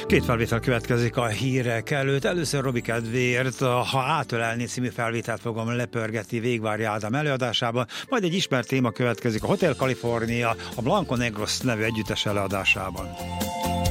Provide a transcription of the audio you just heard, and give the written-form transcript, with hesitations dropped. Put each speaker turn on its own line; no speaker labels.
Két felvétel következik a hírek előtt. Először Robi kedvéért, Ha átölelni című felvételt fogom lepörgetni Végvári Ádám előadásában, majd egy ismert téma következik a Hotel California, a Blanco Negros nevű együttes előadásában.